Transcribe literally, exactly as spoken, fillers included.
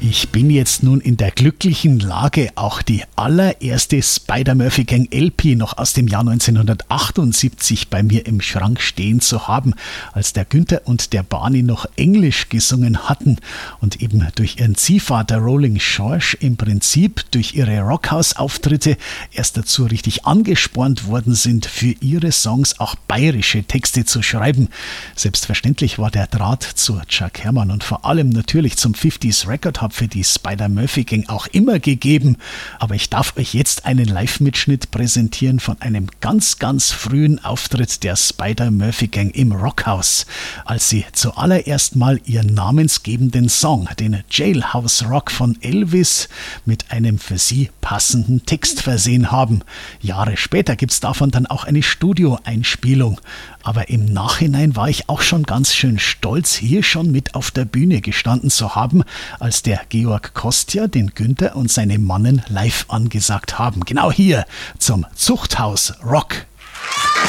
Ich bin jetzt nun in der glücklichen Lage, auch die allererste Spider-Murphy-Gang L P noch aus dem Jahr neunzehnhundertachtundsiebzig bei mir im Schrank stehen zu haben, als der Günther und der Barney noch Englisch gesungen hatten und eben durch ihren Ziehvater Rolling George im Prinzip durch ihre Rockhouse-Auftritte erst dazu richtig angespornt worden sind, für ihre Songs auch bayerische Texte zu schreiben. Selbstverständlich war der Draht zu Chuck Herrmann und vor allem natürlich zum fünfziger Record Hub für die Spider-Murphy-Gang auch immer gegeben. Aber ich darf euch jetzt einen Live-Mitschnitt präsentieren von einem ganz, ganz frühen Auftritt der Spider-Murphy-Gang im Rockhaus, als sie zuallererst mal ihren namensgebenden Song, den Jailhouse Rock von Elvis, mit einem für sie passenden Text versehen haben. Jahre später gibt's davon dann auch eine Studioeinspielung. Aber im Nachhinein war ich auch schon ganz schön stolz, hier schon mit auf der Bühne gestanden zu haben, als der Georg Kostja den Günther und seine Mannen live angesagt haben. Genau hier zum Zuchthaus Rock.